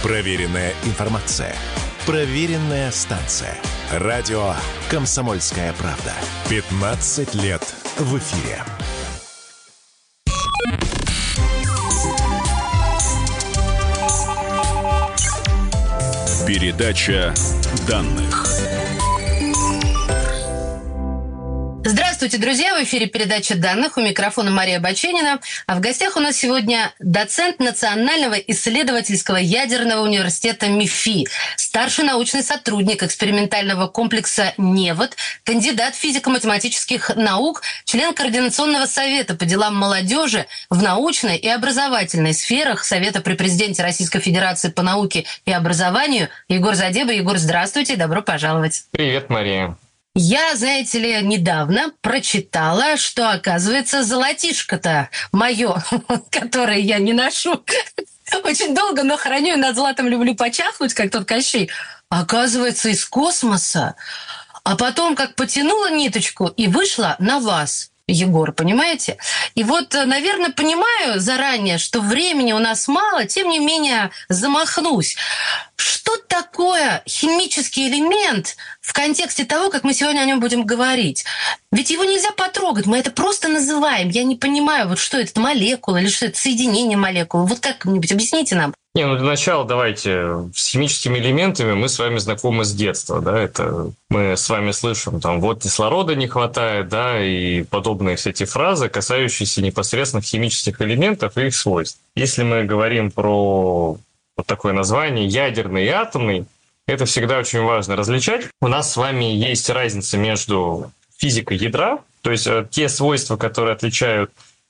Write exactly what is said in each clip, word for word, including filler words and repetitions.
Проверенная информация. Проверенная станция. Радио «Комсомольская правда». пятнадцать лет в эфире. Передача данных. Здравствуйте, друзья! В эфире передача данных. У микрофона Мария Баченина. А в гостях у нас сегодня доцент Национального исследовательского ядерного университета МИФИ, старший научный сотрудник экспериментального комплекса «Невод», кандидат физико-математических наук, член Координационного совета по делам молодежи в научной и образовательной сферах Совета при президенте Российской Федерации по науке и образованию Егор Задеба. Егор, здравствуйте, добро пожаловать. Привет, Мария. Я, знаете ли, недавно прочитала, что, оказывается, золотишко-то мое, которое я не ношу очень долго, но храню и над златом люблю почахнуть, как тот Кощей, оказывается, из космоса. А потом как потянула ниточку и вышла на вас, Егор, понимаете? И вот, наверное, понимаю заранее, что времени у нас мало, тем не менее замахнусь. Что такое химический элемент в контексте того, как мы сегодня о нем будем говорить? Ведь его нельзя потрогать, мы это просто называем. Я не понимаю, вот что это, молекула или что это, соединение молекул. Вот как-нибудь объясните нам. Не, ну для начала давайте, с химическими элементами мы с вами знакомы с детства, да, это мы с вами слышим, там, вот кислорода не хватает, да, и подобные все эти фразы, касающиеся непосредственно химических элементов и их свойств. Если мы говорим про вот такое название ядерный и атомный, это всегда очень важно различать. У нас с вами есть разница между физикой ядра, то есть те свойства, которые отличают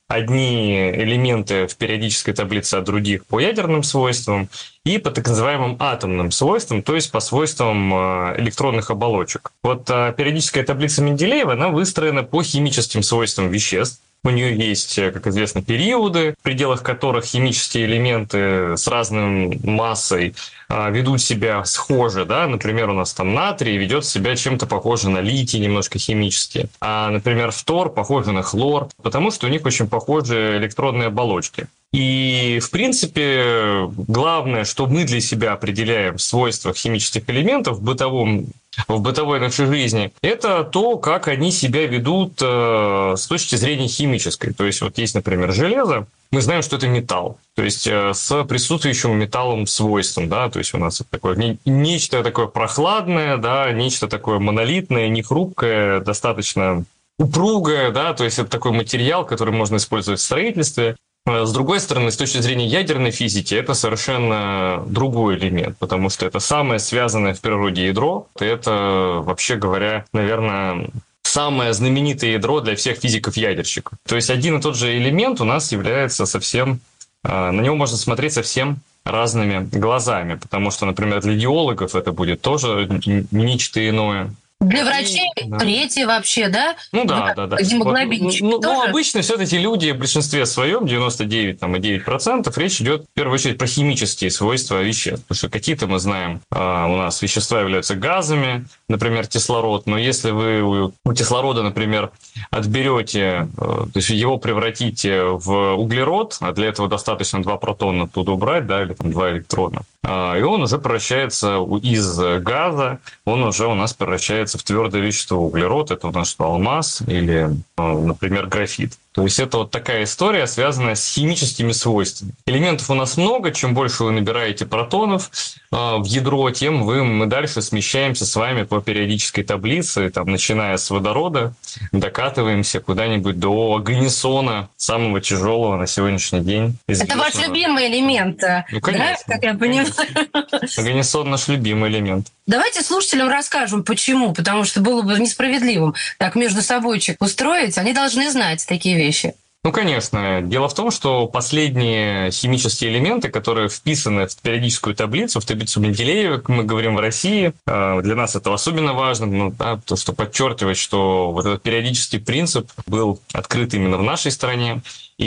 одни элементы в периодической таблице от других по ядерным свойствам и по так называемым атомным свойствам, то есть по свойствам электронных оболочек. Вот периодическая таблица Менделеева, она выстроена по химическим свойствам веществ. У нее есть, как известно, периоды, в пределах которых химические элементы с разной массой ведут себя схоже. Да? Например, у нас там натрий ведет себя чем-то похоже на литий, немножко химически. А, например, фтор похож на хлор, потому что у них очень похожи электронные оболочки. И, в принципе, главное, что мы для себя определяем в свойствах химических элементов в бытовом в бытовой нашей жизни, это то, как они себя ведут э, с точки зрения химической. То есть вот есть, например, железо, мы знаем, что это металл, то есть э, с присутствующим металлом свойством, да, то есть у нас такое, не, нечто такое прохладное, да, нечто такое монолитное, не хрупкое, достаточно упругое, да, то есть это такой материал, который можно использовать в строительстве. С другой стороны, с точки зрения ядерной физики, это совершенно другой элемент, потому что это самое связанное в природе ядро. Это, вообще говоря, наверное, самое знаменитое ядро для всех физиков-ядерщиков. То есть один и тот же элемент у нас является совсем... На него можно смотреть совсем разными глазами, потому что, например, для геологов это будет тоже нечто иное. Для врачей да. Третий вообще, да? Ну да, да, да. Гемоглобинчик вот, ну, тоже? ну, обычно все-таки люди в большинстве своем, девяносто девять целых девять десятых процента, речь идет в первую очередь про химические свойства веществ. Потому что какие-то мы знаем, у нас вещества являются газами, например, кислород. Но если вы у кислорода, например, отберете, то есть его превратите в углерод, а для этого достаточно два протона оттуда убрать, да, или там два электрона, и он уже превращается из газа, он уже у нас превращается в твердое вещество углерод. Это у нас что, алмаз или, например, графит. То есть это вот такая история, связанная с химическими свойствами. Элементов у нас много. Чем больше вы набираете протонов э, в ядро, тем вы, мы дальше смещаемся с вами по периодической таблице, там, начиная с водорода, докатываемся куда-нибудь до агонисона, самого тяжелого на сегодняшний день. Это ваш любимый элемент, ну, конечно, да, как я понимаю? Агонисон наш любимый элемент. Давайте слушателям расскажем, почему. Потому что было бы несправедливым так между собойчик устроить. Они должны знать такие вещи. Ну, конечно. Дело в том, что последние химические элементы, которые вписаны в периодическую таблицу, в таблицу Менделеева, как мы говорим в России, для нас это особенно важно, ну, да, то, что подчеркивать, что вот этот периодический принцип был открыт именно в нашей стране.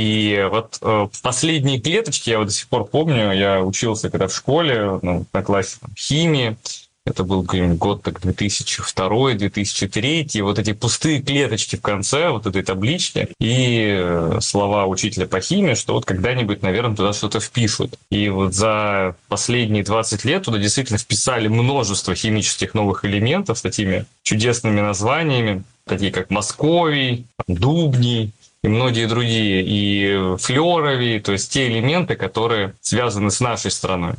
И вот в последние клеточки, я вот до сих пор помню, я учился когда в школе, ну, на классе там, химии, Это был год так две тысячи второй - две тысячи третий. Вот эти пустые клеточки в конце вот этой таблички и слова учителя по химии, что вот когда-нибудь, наверное, туда что-то впишут. И вот за последние двадцать лет туда действительно вписали множество химических новых элементов с такими чудесными названиями, такие как Московий, Дубний и многие другие, и флёровий, то есть те элементы, которые связаны с нашей страной.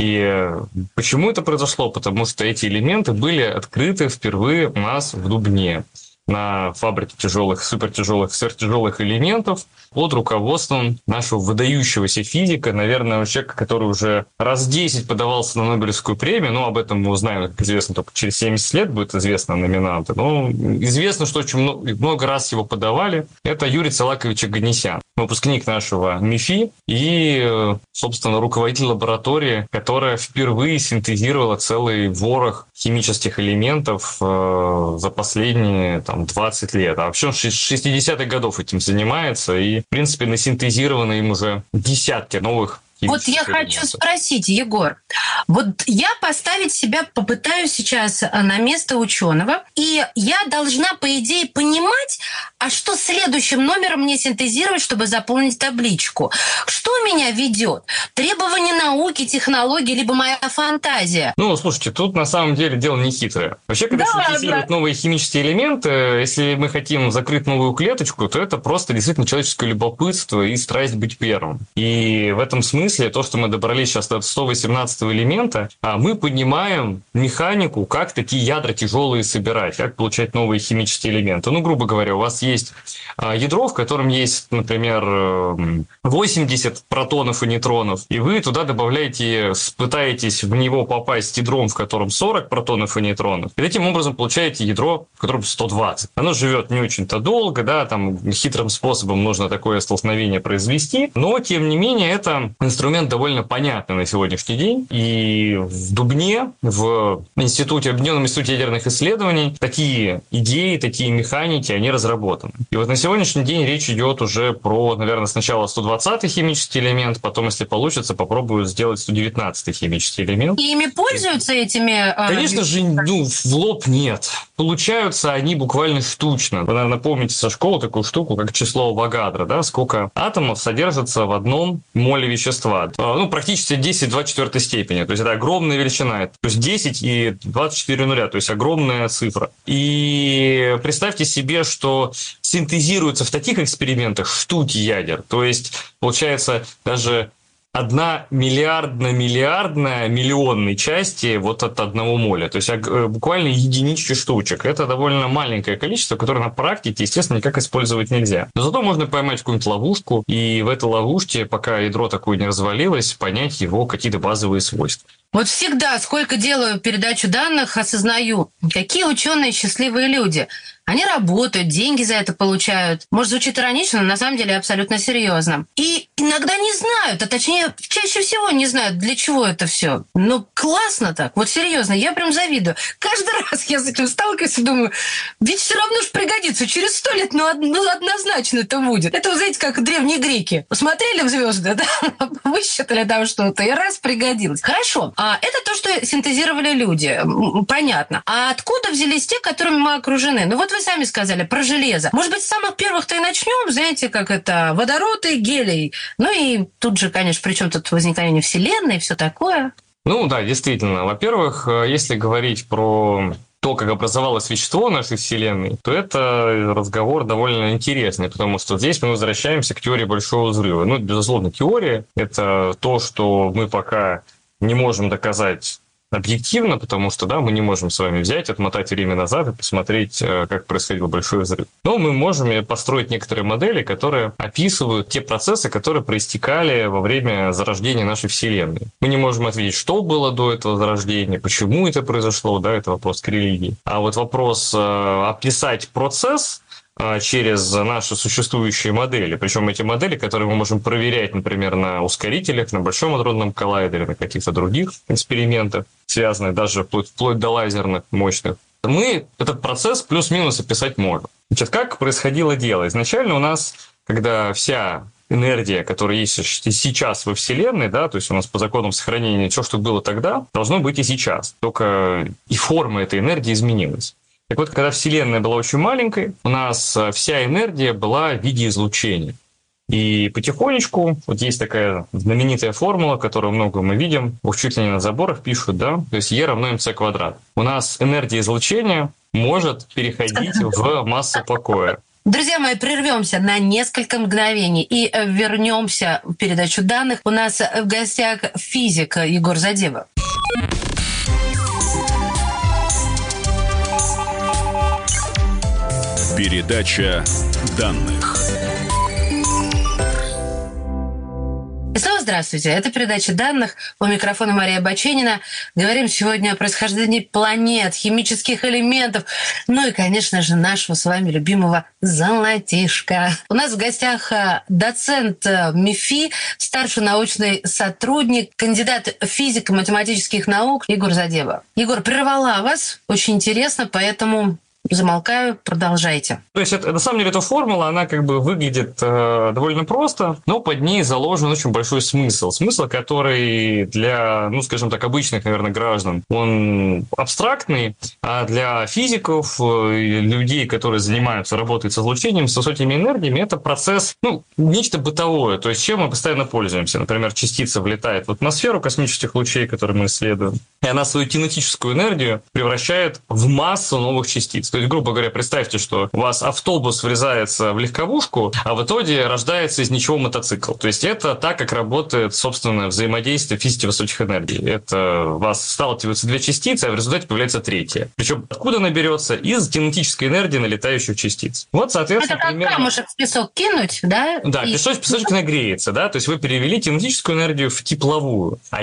И почему это произошло? Потому что эти элементы были открыты впервые у нас в Дубне на фабрике тяжелых, супертяжелых, сверхтяжелых элементов под руководством нашего выдающегося физика, наверное, человека, который уже раз десять подавался на Нобелевскую премию, но об этом мы узнаем, как известно, только через семьдесят лет будет известно номинанты. Но известно, что очень много раз его подавали. Это Юрий Цалакович Оганесян, выпускник нашего МИФИ и, собственно, руководитель лаборатории, которая впервые синтезировала целый ворох химических элементов э, за последние там, двадцать лет. А вообще он с шестидесятых годов этим занимается, и, в принципе, насинтезировано им уже десятки новых. Вот я элементов. Хочу спросить, Егор, вот я поставить себя попытаюсь сейчас на место ученого, и я должна, по идее, понимать, а что следующим номером мне синтезировать, чтобы заполнить табличку? Что меня ведет? Требования науки, технологии, либо моя фантазия? Ну, слушайте, тут на самом деле дело не хитрое. Вообще, когда Да, синтезируют да. новые химические элементы, если мы хотим закрыть новую клеточку, то это просто действительно человеческое любопытство и страсть быть первым. И в этом смысле то, что мы добрались сейчас до сто восемнадцатого элемента, мы понимаем механику, как такие ядра тяжелые собирать, как получать новые химические элементы. Ну, грубо говоря, у вас есть ядро, в котором есть, например, восемьдесят протонов и нейтронов, и вы туда добавляете, пытаетесь в него попасть ядром, в котором сорок протонов и нейтронов, и таким образом получаете ядро, в котором сто двадцать. Оно живет не очень-то долго, да, там хитрым способом нужно такое столкновение произвести, но, тем не менее, это инструмент довольно понятный на сегодняшний день, и в Дубне, в институте, Объединенном институте ядерных исследований, такие идеи, такие механики, они разработаны. И вот на сегодняшний день речь идет уже про, наверное, сначала сто двадцатый химический элемент, потом, если получится, попробую сделать сто девятнадцатый химический элемент. И ими пользуются этими... Конечно же, ну, в лоб нет. Получаются они буквально штучно. Вы, наверное, помните со школы такую штуку, как число Авогадро, да, сколько атомов содержится в одном моле вещества. Ну, практически десять в двадцать четвёртой степени. То есть это огромная величина. То есть десять и двадцать четыре нуля. То есть огромная цифра. И представьте себе, что синтезируются в таких экспериментах штуки ядер. То есть, получается, даже одна миллиардно-миллиардная миллионной части вот от одного моля. То есть буквально единички штучек. Это довольно маленькое количество, которое на практике, естественно, никак использовать нельзя. Но зато можно поймать какую-нибудь ловушку, и в этой ловушке, пока ядро такое не развалилось, понять его какие-то базовые свойства. Вот всегда, сколько делаю передачу данных, осознаю, какие ученые счастливые люди. Они работают, деньги за это получают. Может, звучит иронично, но на самом деле абсолютно серьезно. И иногда не знают, а точнее, чаще всего не знают, для чего это все. Но классно так, вот серьезно, я прям завидую. Каждый раз я с этим сталкиваюсь и думаю, ведь все равно же пригодится. Через сто лет, ну, ну однозначно это будет. Это, вы знаете, как древние греки. Посмотрели в звезды, да, высчитали там что-то, и раз пригодилось. Хорошо, а это то, что синтезировали люди, понятно. А откуда взялись те, которыми мы окружены? Ну вот вы сами сказали про железо. Может быть, с самых первых-то и начнем, знаете, как это, водород и гелий. Ну и тут же, конечно, при чем тут возникновение Вселенной и все такое. Ну да, действительно. Во-первых, если говорить про то, как образовалось вещество нашей Вселенной, то это разговор довольно интересный, потому что здесь мы возвращаемся к теории Большого взрыва. Ну, безусловно, теория – это то, что мы пока не можем доказать объективно, потому что, да, мы не можем с вами взять, отмотать время назад и посмотреть, как происходил Большой взрыв. Но мы можем построить некоторые модели, которые описывают те процессы, которые проистекали во время зарождения нашей Вселенной. Мы не можем ответить, что было до этого зарождения, почему это произошло, да, это вопрос к религии. А вот вопрос описать процесс через наши существующие модели. Причем эти модели, которые мы можем проверять, например, на ускорителях, на Большом адронном коллайдере, на каких-то других экспериментах, связанных даже вплоть, вплоть до лазерных мощных, мы этот процесс плюс-минус описать можем. Значит, как происходило дело? Изначально у нас, когда вся энергия, которая есть сейчас во Вселенной, да, то есть у нас по законам сохранения все, что было тогда, должно быть и сейчас. Только и форма этой энергии изменилась. Так вот, когда Вселенная была очень маленькой, у нас вся энергия была в виде излучения. И потихонечку, вот есть такая знаменитая формула, которую много мы видим, уж чуть ли не на заборах пишут, да, то есть E равно МЦ квадрат. У нас энергия излучения может переходить в массу покоя. Друзья мои, прервемся на несколько мгновений и вернемся в передачу данных. У нас в гостях физик Егор Задева. Передача данных. И снова здравствуйте. Это передача данных. У микрофона Мария Баченина. Говорим сегодня о происхождении планет, химических элементов, ну и, конечно же, нашего с вами любимого золотишка. У нас в гостях доцент МИФИ, старший научный сотрудник, кандидат физико-математических наук Егор Задева. Егор, прервала вас. Очень интересно, поэтому... замолкаю, продолжайте. То есть, это, на самом деле, эта формула, она как бы выглядит э, довольно просто, но под ней заложен очень большой смысл. Смысл, который для, ну, скажем так, обычных, наверное, граждан, он абстрактный, а для физиков, э, людей, которые занимаются, работают с излучением, с высокими энергиями, это процесс, ну, нечто бытовое, то есть, чем мы постоянно пользуемся. Например, частица влетает в атмосферу космических лучей, которые мы исследуем, и она свою кинетическую энергию превращает в массу новых частиц. То есть, грубо говоря, представьте, что у вас автобус врезается в легковушку, а в итоге рождается из ничего мотоцикл. То есть это так, как работает, собственно, взаимодействие физики высоких энергий. Это у вас сталкиваются две частицы, а в результате появляется третья. Причем откуда она берется? Из кинетической энергии налетающих частиц. Вот, соответственно, это как примерно... камушек в песок кинуть, да? Да, и... песочек, песочек нагреется, да, то есть вы перевели кинетическую энергию в тепловую. А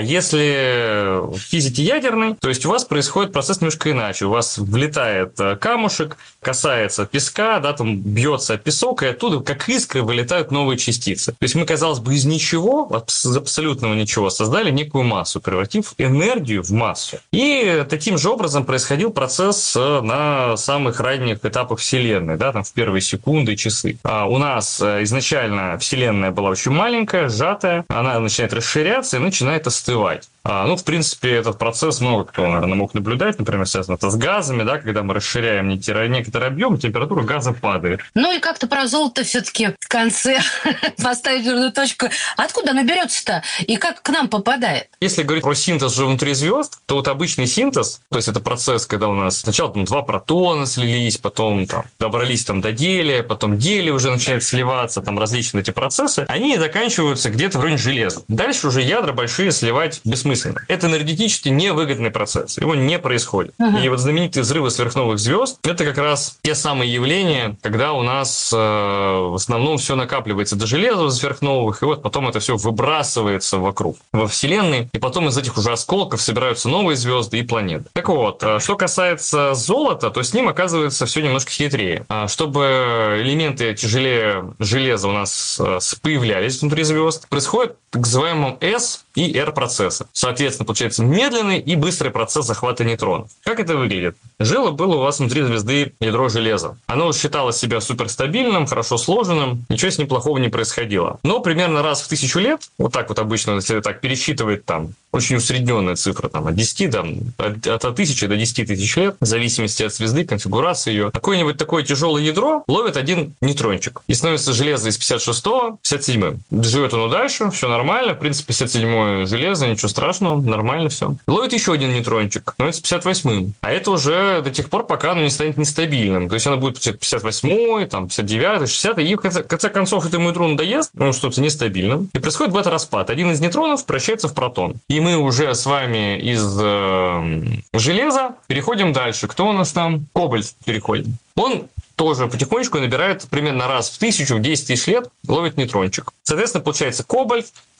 если в физике ядерной, то есть у вас происходит процесс немножко иначе. У вас влетает камушек, касается песка, да, там бьется песок, и оттуда, как искры, вылетают новые частицы. То есть мы, казалось бы, из ничего, из абсолютного ничего, создали некую массу, превратив энергию в массу. И таким же образом происходил процесс на самых ранних этапах Вселенной, да, там в первые секунды и часы. А у нас изначально Вселенная была очень маленькая, сжатая, она начинает расширяться и начинает остывать. А, ну, в принципе, этот процесс много кто, наверное, мог наблюдать, например, связано это с газами, да, когда мы расширяем некоторый объем, температура газа падает. Ну и как-то про золото все-таки в конце поставить жирную точку. Откуда оно берется-то и как к нам попадает? Если говорить про синтез же внутри звезд, то вот обычный синтез, то есть это процесс, когда у нас сначала там, два протона слились, потом там, добрались там, до гелия, потом гелий уже начинает сливаться, там различные эти процессы, они заканчиваются где-то в районе железа. Дальше уже ядра большие сливать бессмысленно. Это энергетически невыгодный процесс, его не происходит. Uh-huh. И вот знаменитые взрывы сверхновых звезд – это как раз те самые явления, когда у нас э, в основном все накапливается до железа сверхновых, и вот потом это все выбрасывается вокруг, во Вселенной, и потом из этих уже осколков собираются новые звезды и планеты. Так вот, э, что касается золота, то с ним оказывается все немножко хитрее. А чтобы элементы тяжелее железа у нас э, появлялись внутри звезд, происходит так называемый S и R процессы. Соответственно, получается медленный и быстрый процесс захвата нейтронов. Как это выглядит? Жило было у вас внутри звезды ядро железа. Оно считало себя суперстабильным, хорошо сложенным, ничего с ним плохого не происходило. Но примерно раз в тысячу лет, вот так вот обычно, если так пересчитывать там, очень усредненная цифра, там, от десяти, там, от, от тысячи до десяти тысяч лет, в зависимости от звезды, конфигурации ее, какое-нибудь такое тяжелое ядро ловит один нейтрончик. И становится железо из пятьдесят шестого пятьдесят седьмым. Живет оно дальше, все нормально, в принципе, пятьдесят седьмое железо, ничего страшного, нормально все. Ловит еще один нейтрончик, становится пятьдесят восьмым. А это уже до тех пор, пока оно не станет нестабильным. То есть оно будет пятьдесят восьмой, там, пятьдесят девятый, шестидесятый, и в конце, в конце концов этому нейтрону надоест, он становится нестабильным. И происходит бета-распад. Один из нейтронов превращается в протон. И мы уже с вами из э, железа переходим дальше. Кто у нас там? Кобальт переходим. Он тоже потихонечку набирает примерно раз в тысячу, в десять тысяч лет, ловит нейтрончик. Соответственно, получается кобальт,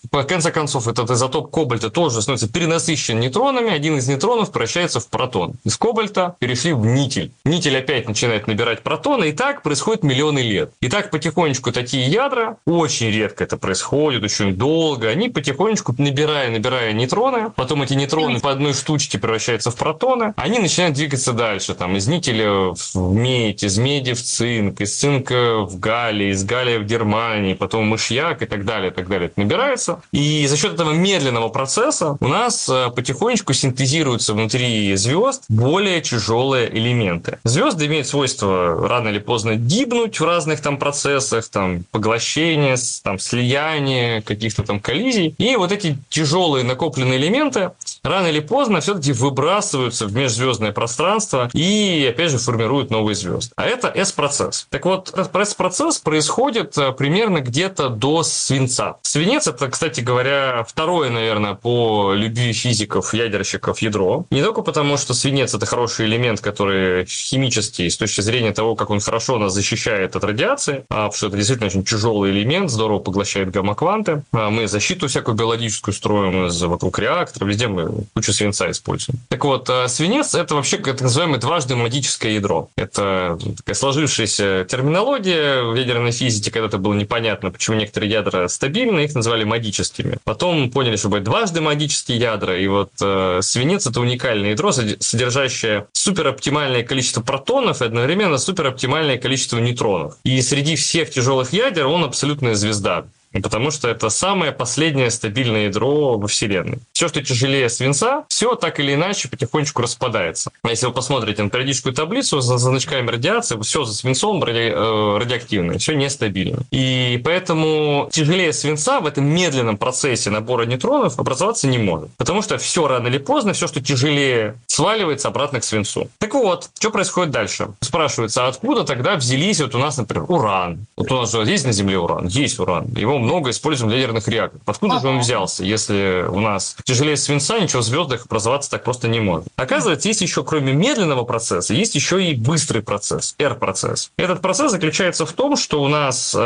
в конце концов, этот изотоп кобальта тоже становится перенасыщен нейтронами, один из нейтронов превращается в протон. Из кобальта перешли в нитель. Нитель опять начинает набирать протоны, и так происходит миллионы лет. И так потихонечку такие ядра, очень редко это происходит, очень долго, они потихонечку, набирая, набирая нейтроны, потом эти нейтроны по одной штучке превращаются в протоны, они начинают двигаться дальше, там, из нителя в медь, из меди в цинк, из цинка в галлий, из галлия в германии, потом мышьяк и так далее, и так далее. Это набирается. И за счет этого медленного процесса у нас потихонечку синтезируются внутри звезд более тяжелые элементы. Звезды имеют свойство рано или поздно гибнуть в разных там процессах, там, поглощения, там, слияния, каких-то там коллизий. И вот эти тяжелые накопленные элементы рано или поздно все-таки выбрасываются в межзвездное пространство и, опять же, формируют новые звезды. А это S-процесс. Так вот, S-процесс происходит примерно где-то до свинца. Свинец – это, кстати говоря, второе, наверное, по любви физиков, ядерщиков ядро. Не только потому, что свинец – это хороший элемент, который химический, с точки зрения того, как он хорошо нас защищает от радиации, а потому что это действительно очень тяжелый элемент, здорово поглощает гамма-кванты. Мы защиту всякую биологическую строим вокруг реактора, везде мы кучу свинца используем. Так вот, свинец – это вообще так называемое дважды магическое ядро. Это такая сложившаяся терминология в ядерной физике, когда-то было непонятно, почему некоторые ядра стабильны, их называли магическими. Потом поняли, что бывают дважды магические ядра, и вот э, свинец – это уникальное ядро, содержащее супероптимальное количество протонов и одновременно супероптимальное количество нейтронов. И среди всех тяжелых ядер он абсолютная звезда. Потому что это самое последнее стабильное ядро во Вселенной. Все, что тяжелее свинца, все так или иначе потихонечку распадается. Если вы посмотрите на периодическую таблицу за значками радиации, все за свинцом ради, э, радиоактивное, все нестабильно. И поэтому тяжелее свинца в этом медленном процессе набора нейтронов образоваться не может. Потому что все рано или поздно, все, что тяжелее, сваливается обратно к свинцу. Так вот, что происходит дальше? Спрашивается, откуда тогда взялись вот у нас, например, уран? Вот у нас же есть на Земле уран? Есть уран. Его много используем для ядерных реакторов. Откуда же он взялся, если у нас тяжелее свинца, ничего в звездах образоваться так просто не может? Оказывается, есть еще, кроме медленного процесса, есть еще и быстрый процесс, R-процесс. Этот процесс заключается в том, что у нас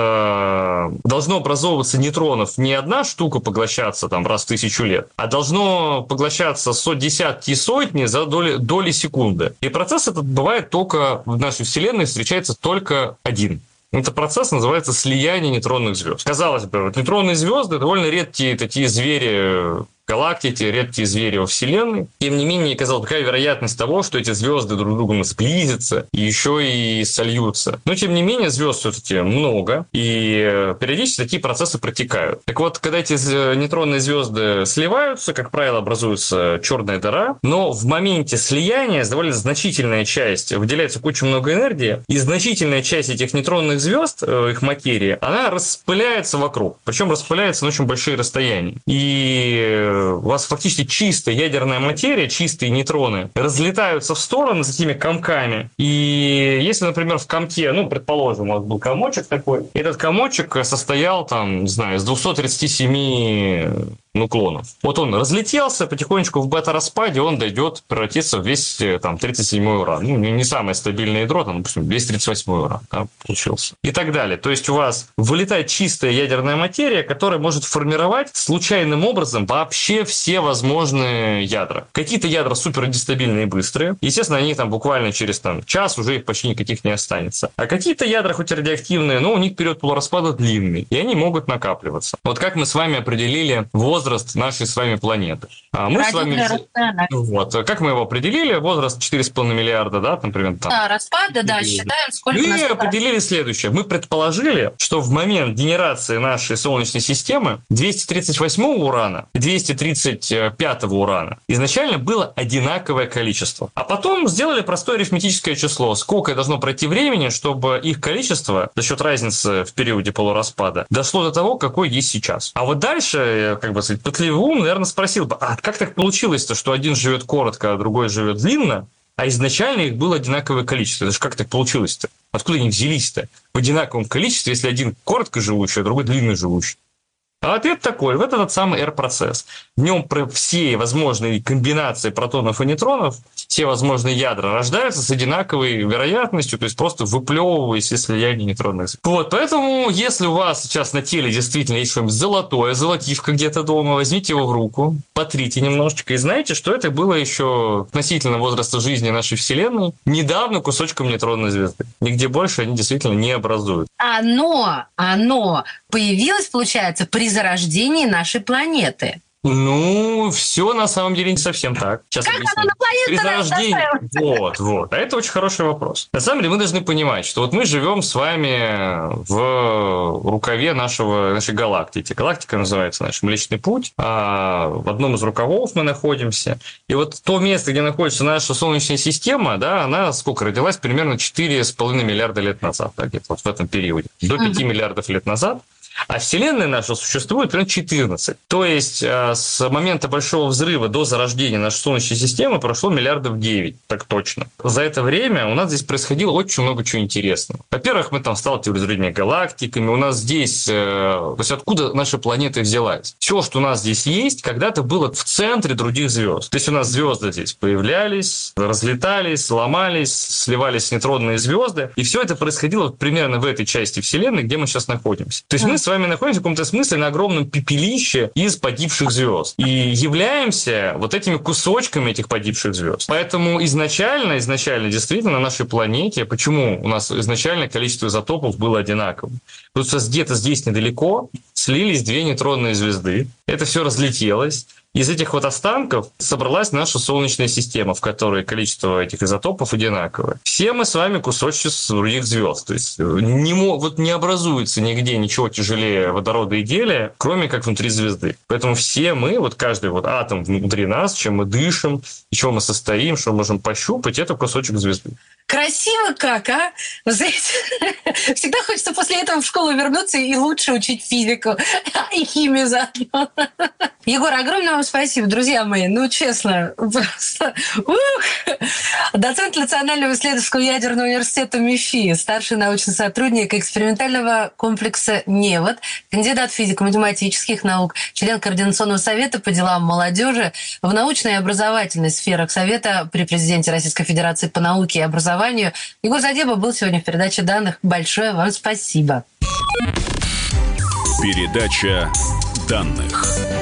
э, должно образовываться нейтронов не одна штука поглощаться там раз в тысячу лет, а должно поглощаться со десятки и сотни за доли, доли секунды. И процесс этот бывает только в нашей Вселенной, встречается только один. Этот процесс называется слияние нейтронных звезд. Казалось бы, вот нейтронные звезды довольно редкие такие звери галактики, редкие звери во Вселенной. Тем не менее, казалось, какая вероятность того, что эти звезды друг с другом сблизятся и еще и сольются. Но, тем не менее, звезд все-таки много, и периодически такие процессы протекают. Так вот, когда эти нейтронные звезды сливаются, как правило, образуется черная дыра, но в моменте слияния довольно значительная часть, выделяется куча много энергии, и значительная часть этих нейтронных звезд, их материи, она распыляется вокруг. Причем распыляется на очень большие расстояния. И у вас фактически чистая ядерная материя, чистые нейтроны разлетаются в стороны с такими комками. И если, например, в комке, ну, предположим, у вас был комочек такой, этот комочек состоял, там, не знаю, из двухсот тридцати семи нуклонов. Вот он разлетелся, потихонечку в бета-распаде он дойдет, превратится в весь там тридцать седьмой уран. Ну, не самое стабильное ядро, там, допустим, двести тридцать восьмой уран, да, получился. И так далее. То есть у вас вылетает чистая ядерная материя, которая может формировать случайным образом вообще все возможные ядра. Какие-то ядра супер дестабильные и быстрые. Естественно, они там буквально через там, час уже их почти никаких не останется. А какие-то ядра, хоть и радиоактивные, но у них период полураспада длинный, и они могут накапливаться. Вот как мы с вами определили возраст возраст нашей с вами планеты. А мы с вами... Вот. Как мы его определили? Возраст четыре с половиной миллиарда, да, например. Там. Да, распада, да, считаем, сколько... Мы определили следующее. Мы предположили, что в момент генерации нашей Солнечной системы двести тридцать восьмого урана и двести тридцать пятого урана изначально было одинаковое количество. А потом сделали простое арифметическое число. Сколько должно пройти времени, чтобы их количество за счет разницы в периоде полураспада дошло до того, какой есть сейчас. А вот дальше, как бы сказать, пытливый ум, наверное, спросил бы, а как так получилось-то, что один живет коротко, а другой живет длинно, а изначально их было одинаковое количество? Это же как так получилось-то? Откуда они взялись-то в одинаковом количестве, если один коротко живущий, а другой длинно живущий? А ответ такой. Вот этот самый R-процесс. В нем все возможные комбинации протонов и нейтронов, все возможные ядра рождаются с одинаковой вероятностью, то есть просто выплевываясь из слияния нейтронных звезд. Вот, поэтому, если у вас сейчас на теле действительно есть что-нибудь золотое, золотишко где-то дома, возьмите его в руку, потрите немножечко, и знаете, что это было еще относительно возраста жизни нашей Вселенной недавно кусочком нейтронной звезды. Нигде больше они действительно не образуют. Оно, оно появилось, получается, при зарождении нашей планеты. Ну, все на самом деле не совсем так. Сейчас как объясню. оно на планету При зарождении... Вот, вот. А это очень хороший вопрос. На самом деле мы должны понимать, что вот мы живем с вами в рукаве нашего, нашей галактики. Галактика называется наш Млечный Путь. А в одном из рукавов мы находимся. И вот то место, где находится наша Солнечная система, да, она сколько родилась? Примерно четыре с половиной миллиарда лет назад. Да, где-то вот в этом периоде. До пяти миллиардов лет назад. А Вселенная наша существует примерно четырнадцать. То есть с момента Большого взрыва до зарождения нашей Солнечной системы прошло миллиардов девять, так точно. За это время у нас здесь происходило очень много чего интересного. Во-первых, мы там сталкивались с другими галактиками. У нас здесь... То есть откуда наша планета взялась? Все, что у нас здесь есть, когда-то было в центре других звезд. То есть у нас звезды здесь появлялись, разлетались, ломались, сливались нейтронные звезды. И все это происходило примерно в этой части Вселенной, где мы сейчас находимся. То есть мы с вами находимся в каком-то смысле на огромном пепелище из погибших звезд. И являемся вот этими кусочками этих погибших звезд. Поэтому изначально, изначально действительно на нашей планете, почему у нас изначально количество изотопов было одинаковым? Потому что где-то здесь недалеко слились две нейтронные звезды. Это все разлетелось. Из этих вот останков собралась наша Солнечная система, в которой количество этих изотопов одинаковое. Все мы с вами кусочки других звезд. То есть не, вот не образуется нигде ничего тяжелее водорода и гелия, кроме как внутри звезды. Поэтому все мы, вот каждый вот атом внутри нас, чем мы дышим, из чего мы состоим, что мы можем пощупать, это кусочек звезды. Красиво как, а? Вы знаете, всегда хочется после этого в школу вернуться и лучше учить физику и химию заодно. Егор, огромное вам спасибо, друзья мои. Ну, честно, просто... Ух! Доцент Национального исследовательского ядерного университета МИФИ, старший научный сотрудник экспериментального комплекса «Невод», кандидат физико-математических наук, член Координационного совета по делам молодежи в научной и образовательной сферах Совета при президенте Российской Федерации по науке и образованию. Егор Задеба был сегодня в передаче данных. Большое вам спасибо. Передача данных.